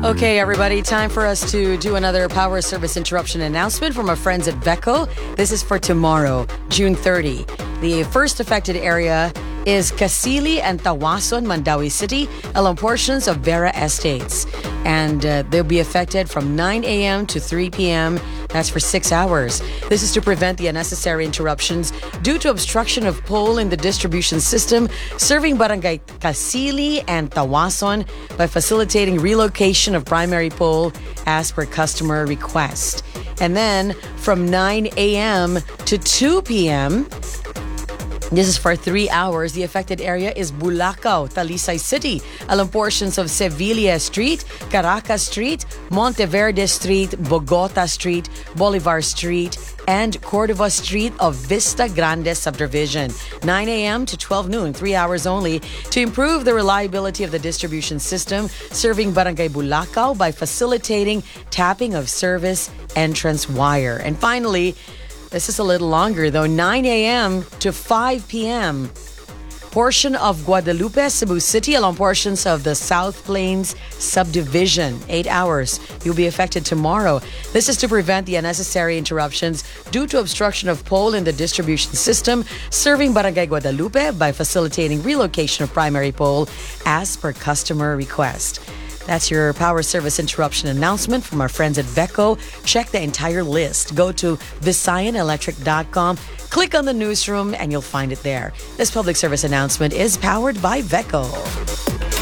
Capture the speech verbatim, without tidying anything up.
Okay, everybody, time for us to do another power service interruption announcement from our friends at Veco. This is for tomorrow, June thirtieth. The first affected area is Casili and Tawason, Mandawi City, along portions of Vera Estates. And uh, they'll be affected from nine a.m. to three p.m. That's for six hours. This is to prevent the unnecessary interruptions due to obstruction of pole in the distribution system serving Barangay Casili and Tawason by facilitating relocation of primary pole as per customer request. And then from nine a.m. to two p.m., this is for three hours. The affected area is Bulacau, Talisay City, along portions of Sevilla Street, Caracas Street, Monteverde Street, Bogota Street, Bolivar Street, and Cordova Street of Vista Grande subdivision. nine a.m. to twelve noon, three hours only, to improve the reliability of the distribution system, serving Barangay Bulacau by facilitating tapping of service entrance wire. And finally, this is a little longer though, nine a.m. to five p.m. Portion of Guadalupe, Cebu City, along portions of the South Plains subdivision. Eight hours. You'll be affected tomorrow. This is to prevent the unnecessary interruptions due to obstruction of pole in the distribution system, serving Barangay Guadalupe by facilitating relocation of primary pole as per customer request. That's your power service interruption announcement from our friends at Veco. Check the entire list. Go to visayan electric dot com, click on the newsroom, and you'll find it there. This public service announcement is powered by Veco.